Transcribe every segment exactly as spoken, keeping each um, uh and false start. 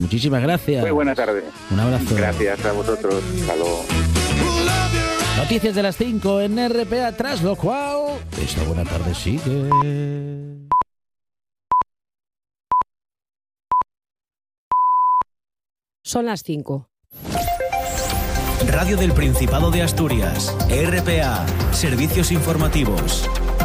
Muchísimas gracias. Muy buena tarde. Un abrazo. Gracias a vosotros. Hasta luego. Noticias de las cinco en R P A, tras lo cual esta buena tarde sigue. Son las cinco. Radio del Principado de Asturias, R P A, Servicios Informativos.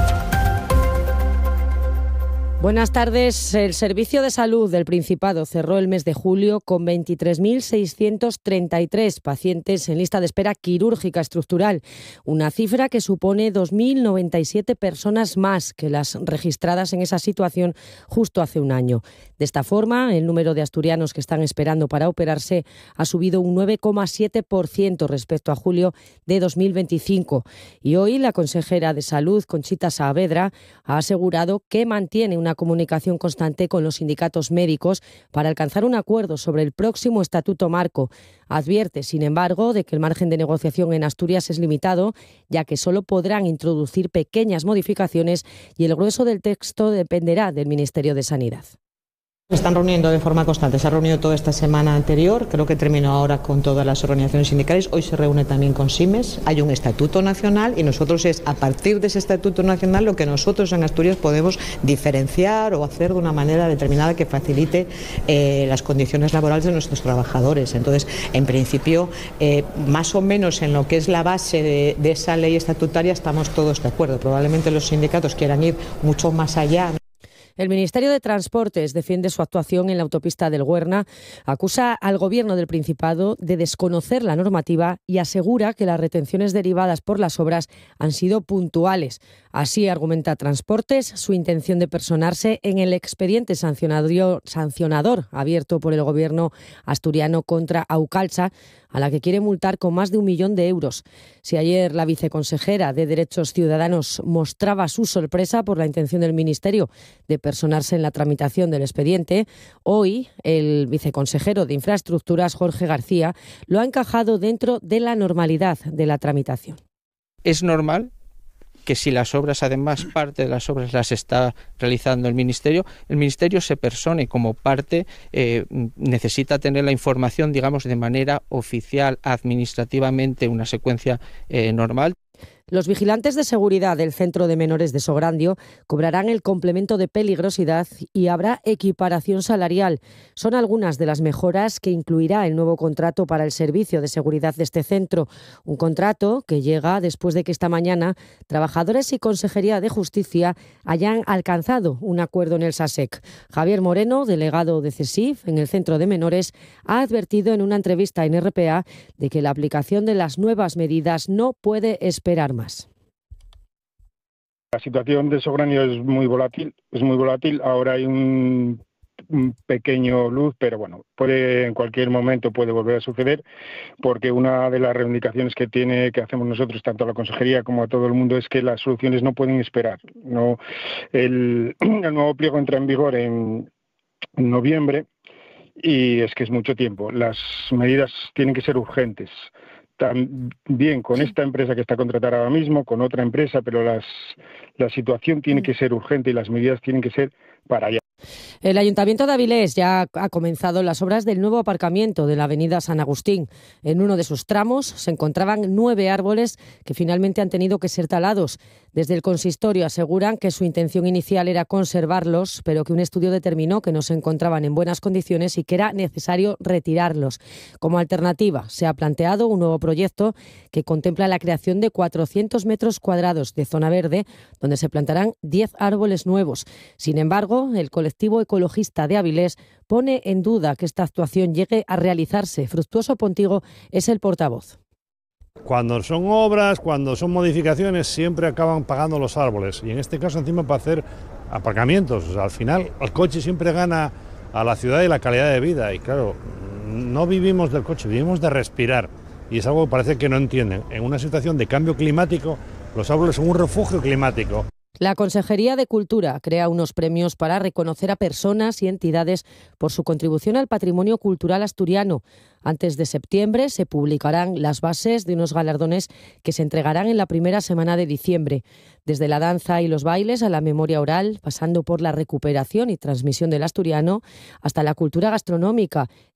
Buenas tardes. El Servicio de Salud del Principado cerró el mes de julio con veintitrés mil seiscientos treinta y tres pacientes en lista de espera quirúrgica estructural, una cifra que supone dos mil noventa y siete personas más que las registradas en esa situación justo hace un año. De esta forma, el número de asturianos que están esperando para operarse ha subido un nueve coma siete por ciento respecto a julio de dos mil veinticinco. Y hoy la consejera de Salud, Conchita Saavedra, ha asegurado que mantiene una comunicación constante con los sindicatos médicos para alcanzar un acuerdo sobre el próximo estatuto marco. Advierte, sin embargo, de que el margen de negociación en Asturias es limitado, ya que solo podrán introducir pequeñas modificaciones y el grueso del texto dependerá del Ministerio de Sanidad. Se están reuniendo de forma constante, se ha reunido toda esta semana anterior, creo que terminó ahora con todas las organizaciones sindicales, hoy se reúne también con SIMES, hay un estatuto nacional y nosotros es a partir de ese estatuto nacional lo que nosotros en Asturias podemos diferenciar o hacer de una manera determinada que facilite eh, las condiciones laborales de nuestros trabajadores. Entonces, en principio, eh, más o menos en lo que es la base de, de esa ley estatutaria estamos todos de acuerdo, probablemente los sindicatos quieran ir mucho más allá. El Ministerio de Transportes defiende su actuación en la autopista del Huerna, acusa al Gobierno del Principado de desconocer la normativa y asegura que las retenciones derivadas por las obras han sido puntuales. Así argumenta Transportes su intención de personarse en el expediente sancionador, sancionador abierto por el Gobierno asturiano contra Aucalsa, a la que quiere multar con más de un millón de euros. Si ayer la viceconsejera de Derechos Ciudadanos mostraba su sorpresa por la intención del Ministerio de personarse en la tramitación del expediente, hoy el viceconsejero de Infraestructuras, Jorge García, lo ha encajado dentro de la normalidad de la tramitación. Es normal que si las obras, además, parte de las obras las está realizando el Ministerio, el Ministerio se persone como parte, eh, necesita tener la información, digamos, de manera oficial, administrativamente, una secuencia eh, normal. Los vigilantes de seguridad del Centro de Menores de Sograndio cobrarán el complemento de peligrosidad y habrá equiparación salarial. Son algunas de las mejoras que incluirá el nuevo contrato para el servicio de seguridad de este centro. Un contrato que llega después de que esta mañana trabajadores y Consejería de Justicia hayan alcanzado un acuerdo en el SASEC. Javier Moreno, delegado de CESIF en el Centro de Menores, ha advertido en una entrevista en R P A de que la aplicación de las nuevas medidas no puede esperar más. La situación de Sograndio es muy volátil, es muy volátil. Ahora hay un, un pequeño luz, pero bueno, puede en cualquier momento puede volver a suceder, porque una de las reivindicaciones que tiene que hacemos nosotros tanto a la consejería como a todo el mundo es que las soluciones no pueden esperar. No, el, el nuevo pliego entra en vigor en, en noviembre y es que es mucho tiempo. Las medidas tienen que ser urgentes. También con esta empresa que está contratada ahora mismo, con otra empresa, pero las, la situación tiene que ser urgente y las medidas tienen que ser para allá. El Ayuntamiento de Avilés ya ha comenzado las obras del nuevo aparcamiento de la avenida San Agustín. En uno de sus tramos se encontraban nueve árboles que finalmente han tenido que ser talados. Desde el consistorio aseguran que su intención inicial era conservarlos, pero que un estudio determinó que no se encontraban en buenas condiciones y que era necesario retirarlos. Como alternativa, se ha planteado un nuevo proyecto que contempla la creación de cuatrocientos metros cuadrados de zona verde, donde se plantarán diez árboles nuevos. Sin embargo, el colectivo ecologista de Avilés pone en duda que esta actuación llegue a realizarse. Fructuoso Pontigo es el portavoz. Cuando son obras, cuando son modificaciones, siempre acaban pagando los árboles. Y en este caso, encima, para hacer aparcamientos. O sea, al final, el coche siempre gana a la ciudad y la calidad de vida. Y claro, no vivimos del coche, vivimos de respirar. Y es algo que parece que no entienden. En una situación de cambio climático, los árboles son un refugio climático. La Consejería de Cultura crea unos premios para reconocer a personas y entidades por su contribución al patrimonio cultural asturiano. Antes de septiembre se publicarán las bases de unos galardones que se entregarán en la primera semana de diciembre. Desde la danza y los bailes a la memoria oral, pasando por la recuperación y transmisión del asturiano, hasta la cultura gastronómica